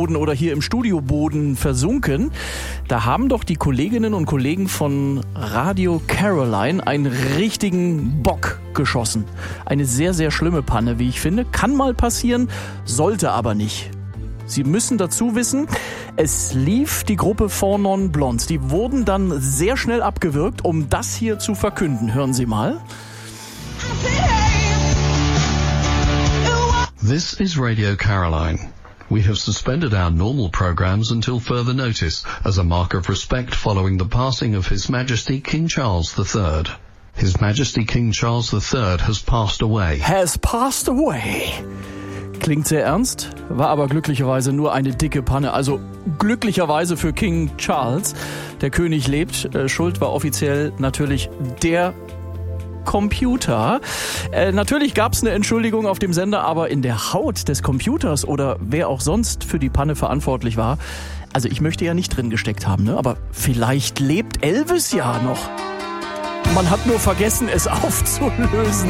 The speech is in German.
Dachboden oder hier im Studioboden versunken. Da haben doch die Kolleginnen und Kollegen von Radio Caroline einen richtigen Bock geschossen. Eine sehr, sehr schlimme Panne, wie ich finde. Kann mal passieren, sollte aber nicht. Sie müssen dazu wissen, es lief die Gruppe Four Non Blondes. Die wurden dann sehr schnell abgewürgt, um das hier zu verkünden. Hören Sie mal. This is Radio Caroline. We have suspended our normal programs until further notice as a mark of respect following the passing of His Majesty King Charles III. His Majesty King Charles III has passed away. Has passed away. Klingt sehr ernst, war aber glücklicherweise nur eine dicke Panne. Also glücklicherweise für King Charles. Der König lebt. Schuld war offiziell natürlich der Computer. Natürlich gab es eine Entschuldigung auf dem Sender, aber in der Haut des Computers oder wer auch sonst für die Panne verantwortlich war, also ich möchte ja nicht drin gesteckt haben, ne? Aber vielleicht lebt Elvis ja noch. Man hat nur vergessen, es aufzulösen.